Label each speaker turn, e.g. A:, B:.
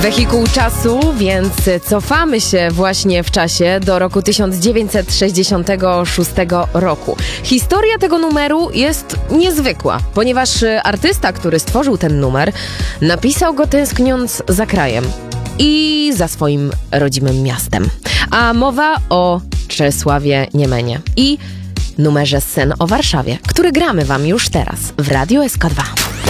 A: Wehikuł czasu, więc cofamy się właśnie w czasie do roku 1966 roku. Historia tego numeru jest niezwykła, ponieważ artysta, który stworzył ten numer, napisał go tęskniąc za krajem i za swoim rodzimym miastem. A mowa o Czesławie Niemenie i numerze Sen o Warszawie, który gramy wam już teraz w Radiu SK2.